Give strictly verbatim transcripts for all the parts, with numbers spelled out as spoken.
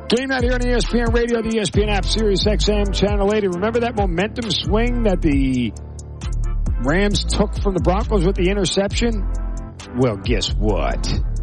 Game night here on E S P N Radio, the E S P N app, Sirius X M, Channel eighty. Remember that momentum swing that the Rams took from the Broncos with the interception? Well, guess what?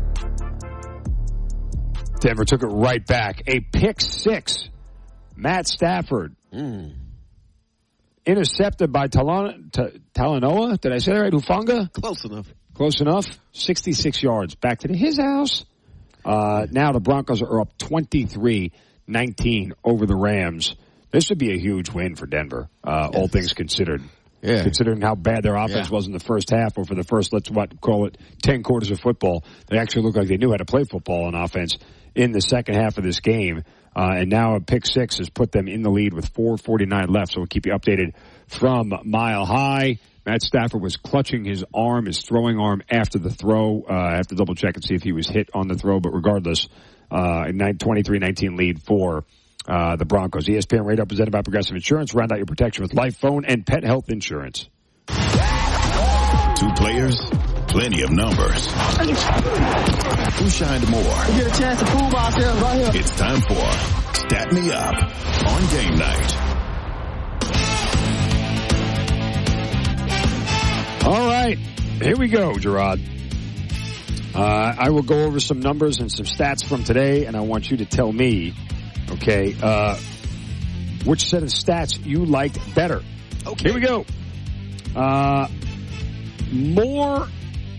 Denver took it right back. A pick six. Matt Stafford. Mm. Intercepted by Talon- T- Talanoa. Did I say that right? Hufanga? Close enough. Close enough. sixty-six yards. Back to his house. Uh, now the Broncos are up twenty-three nineteen over the Rams. This would be a huge win for Denver, uh, yes. all things considered. Yeah. Considering how bad their offense yeah. was in the first half, or for the first, let's what call it, ten quarters of football. They actually looked like they knew how to play football on offense in the second half of this game. Uh, and now a pick six has put them in the lead with four forty-nine left. So we'll keep you updated from Mile High. Matt Stafford was clutching his arm, his throwing arm, after the throw. Uh, I have to double check and see if he was hit on the throw, but regardless, uh, twenty-three nineteen lead for uh, the Broncos. E S P N Radio presented by Progressive Insurance. Round out your protection with life, phone, and pet health insurance. Two players, plenty of numbers. Who shined more? We get a chance to prove ourselves right here. It's time for Stat Me Up on Game Night. All right, here we go, Gerard. Uh, I will go over some numbers and some stats from today, and I want you to tell me, okay, uh, which set of stats you liked better. Okay. Here we go. Uh, more,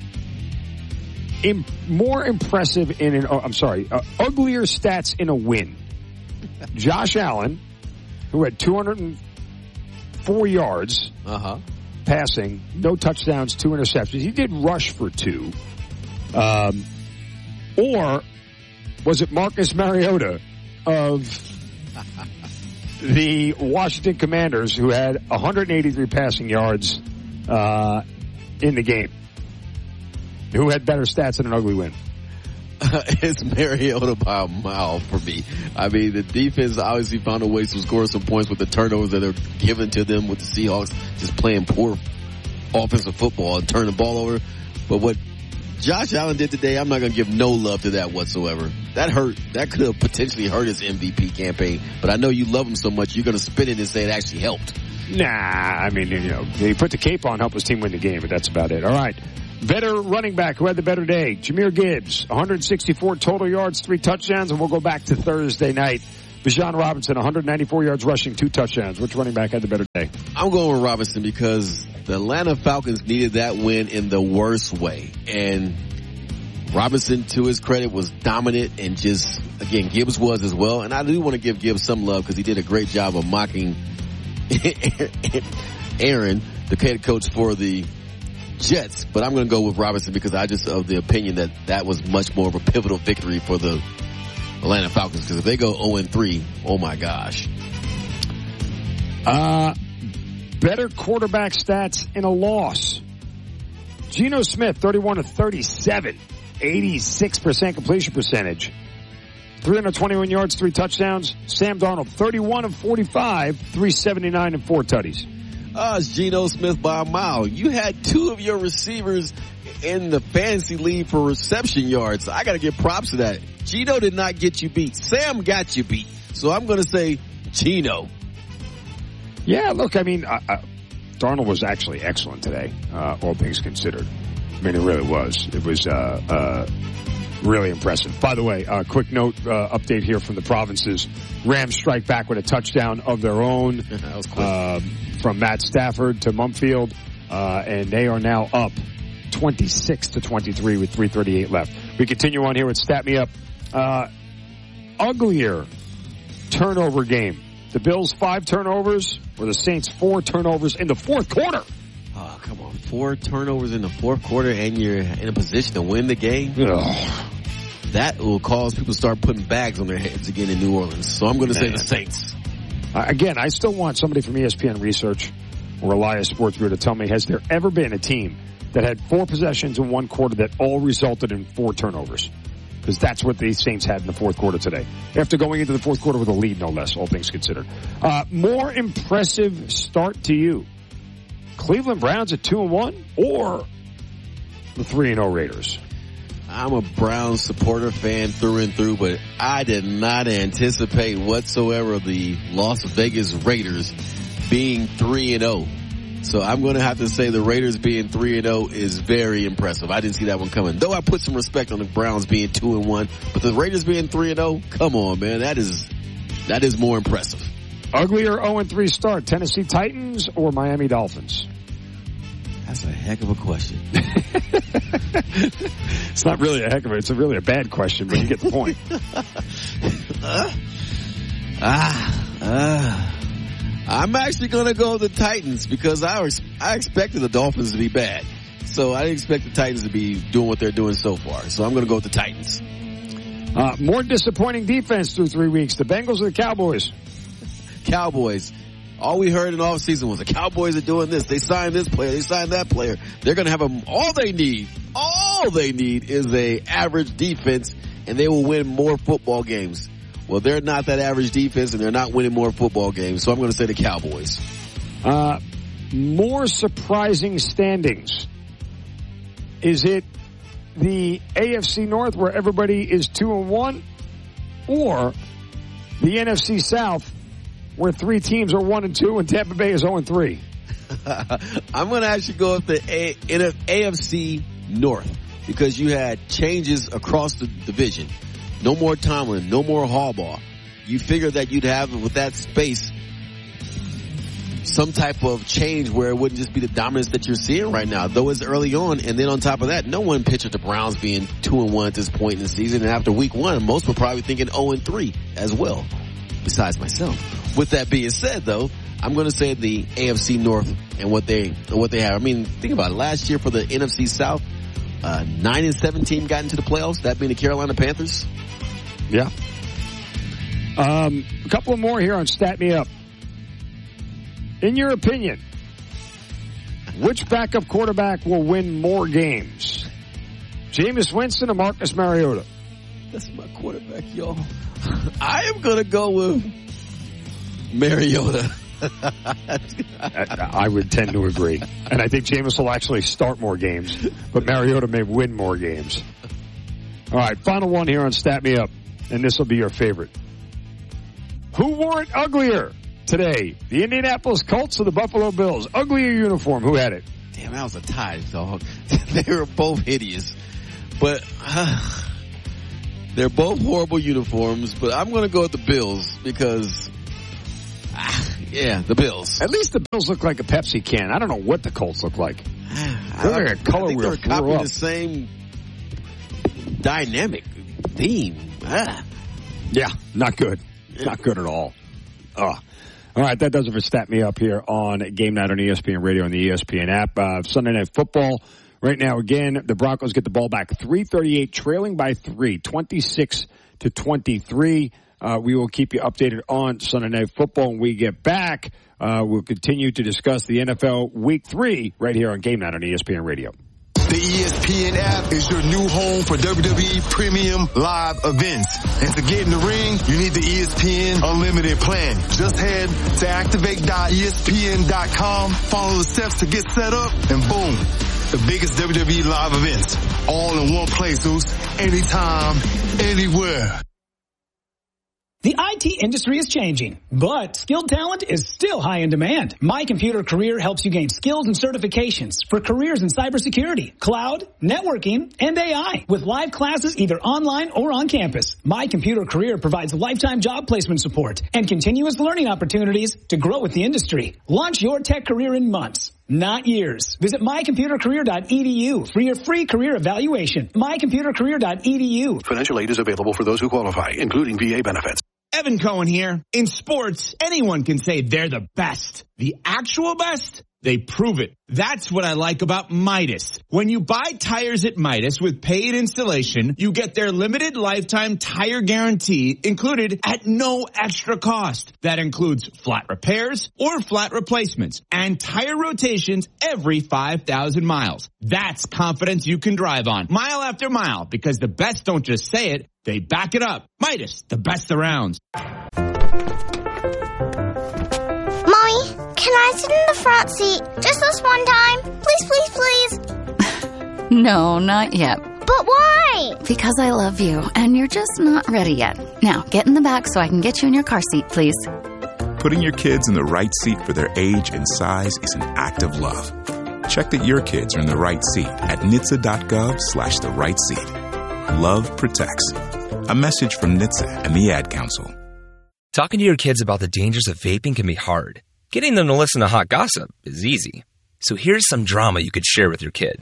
im- more impressive in an, oh, I'm sorry, uh, uglier stats in a win. Josh Allen, who had two hundred four yards. Uh-huh. Passing, no touchdowns, two interceptions. He did rush for two. Um, or was it Marcus Mariota of the Washington Commanders, who had one hundred eighty-three passing yards uh, in the game? Who had better stats in an ugly win? Uh, it's Mariota by a mile for me. I mean, the defense obviously found a way to score some points with the turnovers that are given to them with the Seahawks just playing poor offensive football and turning the ball over. But what Josh Allen did today, I'm not going to give no love to that whatsoever. That hurt. That could have potentially hurt his M V P campaign. But I know you love him so much, you're going to spin it and say it actually helped. Nah, I mean, you know, he put the cape on, helped his team win the game, but that's about it. All right. Better running back who had the better day, Jahmyr Gibbs, one hundred sixty-four total yards, three touchdowns, and we'll go back to Thursday night. Bijan Robinson, one hundred ninety-four yards rushing, two touchdowns. Which running back had the better day? I'm going with Robinson because the Atlanta Falcons needed that win in the worst way. And Robinson, to his credit, was dominant and just, again, Gibbs was as well. And I do want to give Gibbs some love because he did a great job of mocking Aaron, the head coach for the Jets, but I'm going to go with Robinson because I just of the opinion that that was much more of a pivotal victory for the Atlanta Falcons, because if they go oh and three, oh my gosh. Uh, better quarterback stats in a loss. Geno Smith, thirty-one of thirty-seven, eighty-six percent completion percentage. three hundred twenty-one yards, three touchdowns. Sam Darnold, thirty-one of forty-five, three seventy-nine and four tutties. Uh, it's Geno Smith by a mile. You had two of your receivers in the fantasy league for reception yards. I got to give props to that. Geno did not get you beat. Sam got you beat. So I'm going to say Geno. Yeah, look, I mean, uh, uh, Darnold was actually excellent today, uh, all things considered. I mean, it really was. It was uh, uh, really impressive. By the way, uh, quick note, uh, update here from the provinces. Rams strike back with a touchdown of their own. That was quick. Uh, from Matt Stafford to Mumfield, uh, and they are now up twenty-six to twenty-three with three thirty-eight left. We continue on here with Stat Me Up. Uh, uglier turnover game. The Bills five turnovers, or the Saints four turnovers in the fourth quarter. Oh, come on. Four turnovers in the fourth quarter, and you're in a position to win the game? Ugh. That will cause people to start putting bags on their heads again in New Orleans. So I'm going to say the Saints. Uh, again, I still want somebody from E S P N Research or Elias Sports Bureau to tell me, has there ever been a team that had four possessions in one quarter that all resulted in four turnovers? Because that's what the Saints had in the fourth quarter today. After going into the fourth quarter with a lead, no less, all things considered. Uh, more impressive start to you. Cleveland Browns at two and one or the three and oh Raiders? I'm a Browns supporter fan through and through, but I did not anticipate whatsoever the Las Vegas Raiders being three and oh. So I'm going to have to say the Raiders being three and oh is very impressive. I didn't see that one coming. Though I put some respect on the Browns being two and one, but the Raiders being three and oh, come on, man. That is, that is more impressive. Uglier oh and three start, Tennessee Titans or Miami Dolphins? That's a heck of a question. It's not really a heck of a, it's a really a bad question, but you get the point. uh, ah, ah. I'm actually going to go the Titans because I was, I expected the Dolphins to be bad. So I didn't expect the Titans to be doing what they're doing so far. So I'm going to go with the Titans. Uh, more disappointing defense through three weeks. The Bengals or the Cowboys? Cowboys. All we heard in the offseason was the Cowboys are doing this. They signed this player. They signed that player. They're going to have them. All they need, all they need is a average defense, and they will win more football games. Well, they're not that average defense, and they're not winning more football games. So I'm going to say the Cowboys. Uh, more surprising standings. Is it the A F C North where everybody is two and one, or the N F C South where three teams are one and two and Tampa Bay is zero and three? I'm going to actually go with the A- A F C North because you had changes across the division. No more Tomlin, no more Harbaugh. You figured that you'd have with that space some type of change where it wouldn't just be the dominance that you're seeing right now, though it's early on. And then on top of that, no one pictured the Browns being two and one at this point in the season. And after week one, most were probably thinking zero and three as well, besides myself. With that being said, though, I'm going to say the A F C North and what they what they have. I mean, think about it. Last year for the N F C South, uh, nine and seven team got into the playoffs. That being the Carolina Panthers. Yeah. Um, a couple of more here on Stat Me Up. In your opinion, which backup quarterback will win more games? Jameis Winston or Marcus Mariota? That's my quarterback, y'all. I am going to go with Mariota. I, I would tend to agree. And I think Jameis will actually start more games, but Mariota may win more games. All right, final one here on Stat Me Up, and this will be your favorite. Who wore it uglier today? The Indianapolis Colts or the Buffalo Bills? Uglier uniform. Who had it? Damn, that was a tie, dog. They were both hideous. But uh, they're both horrible uniforms, but I'm going to go with the Bills because, uh, yeah, the Bills. At least the Bills look like a Pepsi can. I don't know what the Colts look like. They're like a color I think wheel. They're copying the same dynamic theme. Ah. Yeah, not good. Not good at all. Oh. All right, that does it for Stat Me Up here on Game Night on E S P N Radio and the E S P N app. Uh, Sunday Night Football. Right now, again, the Broncos get the ball back three thirty-eight, trailing by three, twenty-six to twenty-three. Uh, we will keep you updated on Sunday Night Football when we get back. Uh, we'll continue to discuss the N F L Week three right here on Game Night on E S P N Radio. The E S P N app is your new home for W W E premium live events. And to get in the ring, you need the E S P N Unlimited plan. Just head to activate dot E S P N dot com, follow the steps to get set up, and boom, the biggest W W E live events. All in one place, Zeus. Anytime, anywhere. The I T industry is changing, but skilled talent is still high in demand. My Computer Career helps you gain skills and certifications for careers in cybersecurity, cloud, networking, and A I. With live classes either online or on campus, My Computer Career provides lifetime job placement support and continuous learning opportunities to grow with the industry. Launch your tech career in months, not years. Visit my computer career dot e d u for your free career evaluation. my computer career dot e d u. Financial aid is available for those who qualify, including V A benefits. Evan Cohen here. In sports, anyone can say they're the best. The actual best? They prove it. That's what I like about Midas. When you buy tires at Midas with paid installation, you get their limited lifetime tire guarantee included at no extra cost. That includes flat repairs or flat replacements and tire rotations every five thousand miles. That's confidence you can drive on mile after mile because the best don't just say it, they back it up. Midas, the best around. Can I sit in the front seat just this one time? Please, please, please. No, not yet. But why? Because I love you, and you're just not ready yet. Now, get in the back so I can get you in your car seat, please. Putting your kids in the right seat for their age and size is an act of love. Check that your kids are in the right seat at N H T S A dot gov slash the right seat. Love protects. A message from N H T S A and the Ad Council. Talking to your kids about the dangers of vaping can be hard. Getting them to listen to hot gossip is easy. So here's some drama you could share with your kid.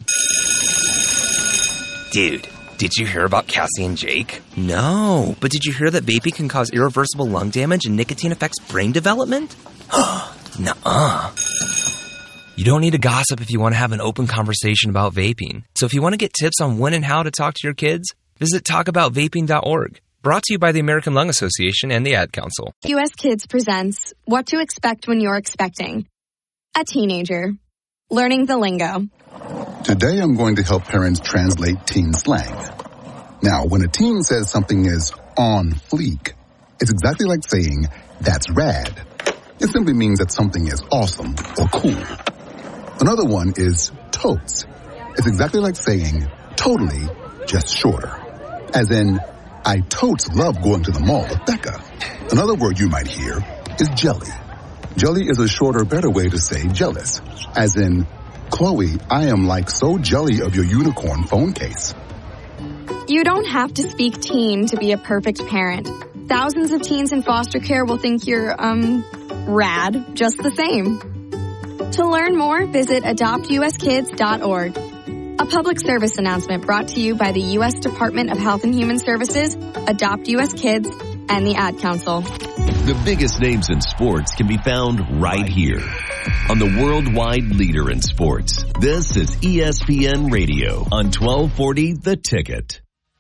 Dude, did you hear about Cassie and Jake? No, but did you hear that vaping can cause irreversible lung damage and nicotine affects brain development? Nuh-uh. You don't need to gossip if you want to have an open conversation about vaping. So if you want to get tips on when and how to talk to your kids, visit talk about vaping dot org. Brought to you by the American Lung Association and the Ad Council. U S Kids presents What to Expect When You're Expecting. A teenager. Learning the lingo. Today I'm going to help parents translate teen slang. Now, when a teen says something is on fleek, it's exactly like saying, that's rad. It simply means that something is awesome or cool. Another one is totes. It's exactly like saying, totally, just shorter. As in, I totes love going to the mall with Becca. Another word you might hear is jelly. Jelly is a shorter, better way to say jealous. As in, Chloe, I am like so jelly of your unicorn phone case. You don't have to speak teen to be a perfect parent. Thousands of teens in foster care will think you're, um, rad just the same. To learn more, visit adopt U S kids dot org. A public service announcement brought to you by the U S Department of Health and Human Services, Adopt U S Kids, and the Ad Council. The biggest names in sports can be found right here on the worldwide leader in sports. This is E S P N Radio on twelve forty The Ticket.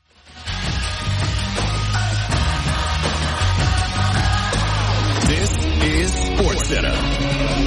This is SportsCenter.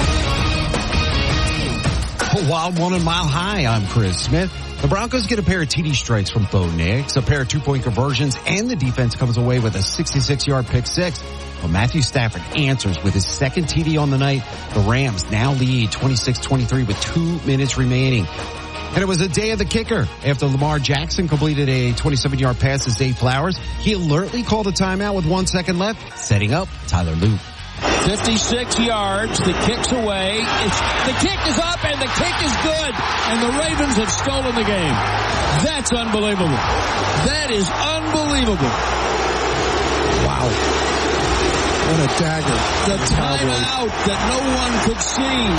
A wild one and mile high. I'm Chris Smith. The Broncos get a pair of T D strikes from Bo Nix, a pair of two-point conversions, and the defense comes away with a sixty-six-yard pick six. Well, Matthew Stafford answers with his second T D on the night. The Rams now lead twenty-six twenty-three with two minutes remaining. And it was a day of the kicker. After Lamar Jackson completed a twenty-seven-yard pass to Zay Flowers, he alertly called a timeout with one second left, setting up Tyler Luke. fifty-six yards, the kick's away, it's, the kick is up and the kick is good, and the Ravens have stolen the game. That's unbelievable. That is unbelievable. Wow. What a dagger. The timeout that no one could see